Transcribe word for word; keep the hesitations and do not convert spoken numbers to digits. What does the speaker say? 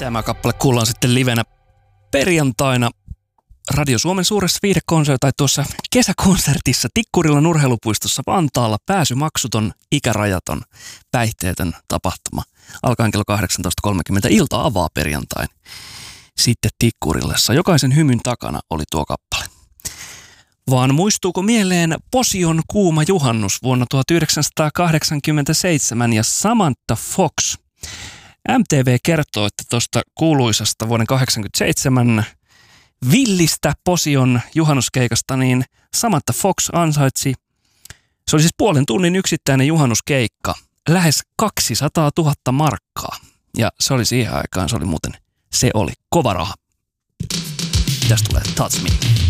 Tämä kappale kuullaan sitten livenä perjantaina Radio Suomen suuressa viihdekonsertissa tai tuossa kesäkonsertissa Tikkurilan urheilupuistossa Vantaalla. Pääsy maksuton, ikärajaton, päihteetön tapahtuma. Alkaen kello kahdeksantoista kolmekymmentä. Ilta avaa perjantain. Sitten Tikkurilassa. Jokaisen hymyn takana oli tuo kappale. Vaan muistuuko mieleen Posion kuuma juhannus vuonna tuhatyhdeksänsataakahdeksankymmentäseitsemän ja Samantha Fox? M T V kertoo, että tuosta kuuluisasta vuoden kahdeksankymmentäseitsemän villistä Posion juhannuskeikasta, niin Samantha Fox ansaitsi, se oli siis puolen tunnin yksittäinen juhannuskeikka, lähes kaksisataatuhatta markkaa. Ja se oli siihen aikaan, se oli muuten, se oli kova raha. Tästä tulee Touch Me.